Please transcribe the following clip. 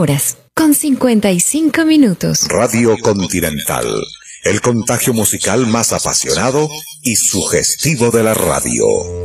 horas, con 55 minutos. Radio Continental, el contagio musical más apasionado y sugestivo de la radio.